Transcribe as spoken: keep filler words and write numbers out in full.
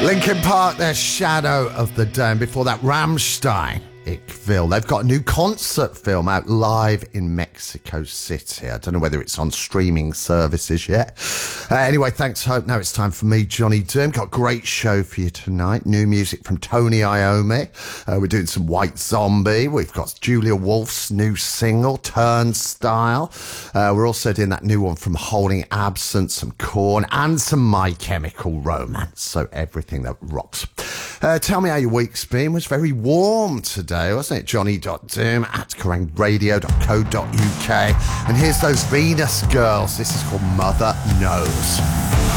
Linkin Park, their Shadow of the Dome. Before that, Rammstein, Ickville. They've got a new concert film out live in Mexico City. I don't know whether it's on streaming services yet. Uh, anyway, thanks, Hope. Now it's time for me, Johnny Doom. Got a great show for you tonight. New music from Tony Iommi. Uh, we're doing some White Zombie. We've got Julia Wolf's new single, Turnstile. Uh, we're also doing that new one from Holding Absent, some Korn, and some My Chemical Romance. So everything that rocks. Uh, tell me how your week's been. It was very warm today, wasn't it? Johnny Doom at kerrang radio dot co dot uk. And here's those Venus Girls. This is called Mother Knows.